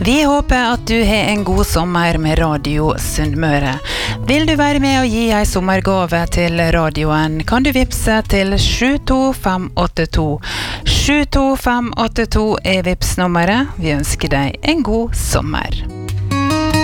Vi håper at du har en god sommer med Radio Sunnmøre. Vil du være med og gi en sommergave til radioen, kan du vipse til 72582. 72582 er vipsnummeret. Vi ønsker deg en god sommer.